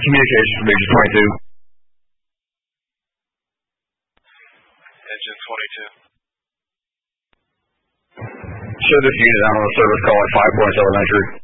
Communications from Agent 22. Agent 22. Show this unit out on a service call at 5 Points Elementary.